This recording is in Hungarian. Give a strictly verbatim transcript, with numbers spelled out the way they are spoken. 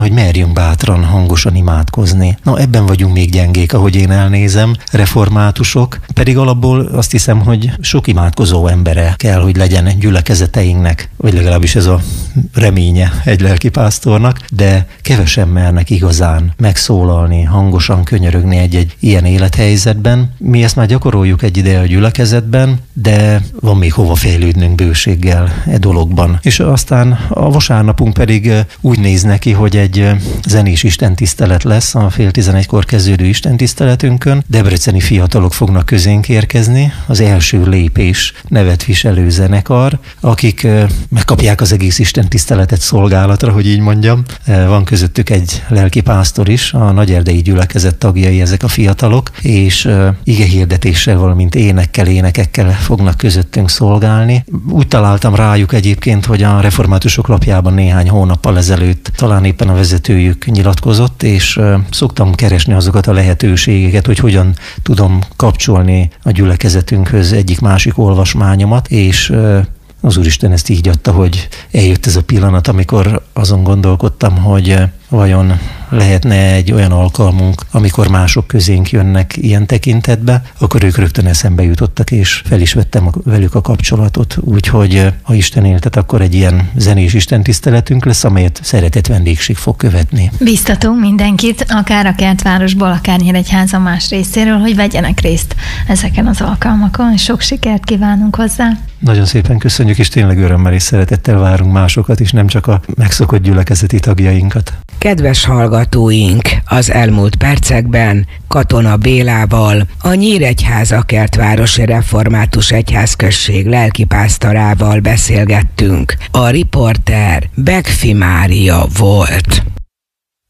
hogy merjünk bátran, hangosan imádkozni. Na, ebben vagyunk még gyengék, ahogy én elnézem, reformátusok, pedig alapból azt hiszem, hogy sok imádkozó embere kell, hogy legyen gyülekezeteinknek, vagy legalábbis ez a reménye egy lelkipásztornak, de kevesen mernek igazán megszólalni, hangosan könyörögni egy-egy ilyen élethelyzetben. Mi ezt már gyakoroljuk egy ideje a gyülekezetben, de van még hova fejlődnünk bőséggel e dologban. És aztán a vasárnapunk pedig úgy néz neki, hogy egy zenés istentisztelet lesz a fél tizenegykor kezdődő istentiszteletünkön. Debreceni fiatalok fognak közénk érkezni, az Első Lépés nevet viselő zenekar, akik megkapják az egész istentiszteletet szolgálatra, hogy így mondjam. Van közöttük egy lelkipásztor is, a nagyerdei gyülekezet tagjai ezek a fiatalok, és igehirdetéssel, valamint énekkel, énekekkel fognak közöttünk szolgálni. Úgy találtam rájuk egyébként, hogy a reformátusok lapjában néhány hónappal ezelőtt talán éppen a vezetőjük nyilatkozott, és szoktam keresni azokat a lehetőségeket, hogy hogyan tudom kapcsolni a gyülekezetünkhöz egyik-másik olvasmányomat, és az Úristen ezt így adta, hogy eljött ez a pillanat, amikor azon gondolkodtam, hogy vajon lehetne egy olyan alkalmunk, amikor mások közénk jönnek ilyen tekintetbe, akkor ők rögtön eszembe jutottak, és fel is vettem velük a kapcsolatot. Úgyhogy ha Isten éltet, akkor egy ilyen zenés istentiszteletünk lesz, amelyet szeretett vendégség fog követni. Biztatunk mindenkit, akár a Kertvárosból, akár Nyíregyháza más részéről, hogy vegyenek részt ezeken az alkalmakon, és sok sikert kívánunk hozzá. Nagyon szépen köszönjük, és tényleg örömmel és szeretettel várunk másokat is, nem csak a megszokott gyülekezeti tagjainkat. Kedves hallgatóink, az elmúlt percekben Katona Bélával, a Nyíregyháza Kertvárosi Református Egyházközség lelkipásztorával beszélgettünk. A riporter Begfi Mária volt.